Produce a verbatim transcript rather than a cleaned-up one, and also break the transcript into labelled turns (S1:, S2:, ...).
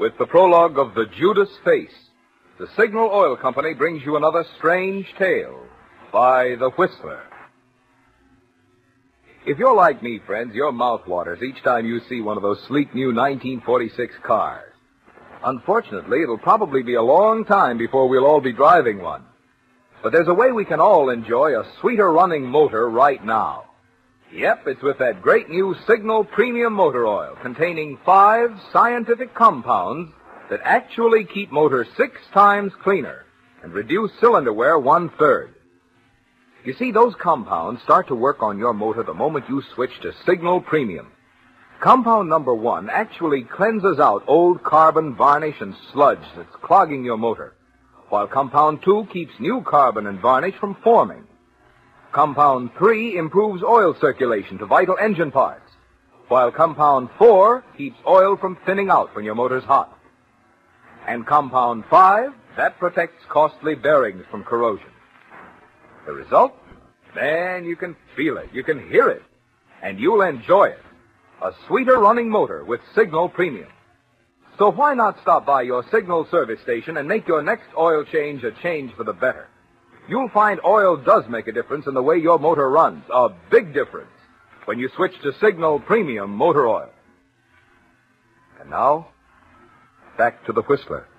S1: With the prologue of The Judas Face, the Signal Oil Company brings you another strange tale by The Whistler. If you're like me, friends, your mouth waters each time you see one of those sleek new nineteen forty-six cars. Unfortunately, it'll probably be a long time before we'll all be driving one. But there's a way we can all enjoy a sweeter running motor right now. Yep, it's with that great new Signal Premium Motor Oil containing five scientific compounds that actually keep motors six times cleaner and reduce cylinder wear one-third. You see, those compounds start to work on your motor the moment you switch to Signal Premium. Compound number one actually cleanses out old carbon, varnish, and sludge that's clogging your motor, while compound two keeps new carbon and varnish from forming. Compound three improves oil circulation to vital engine parts, while compound four keeps oil from thinning out when your motor's hot. And compound five, that protects costly bearings from corrosion. The result? Man, you can feel it, you can hear it, and you'll enjoy it. A sweeter running motor with Signal Premium. So why not stop by your Signal service station and make your next oil change a change for the better? You'll find oil does make a difference in the way your motor runs, a big difference, when you switch to Signal Premium Motor Oil. And now, back to the Whistler.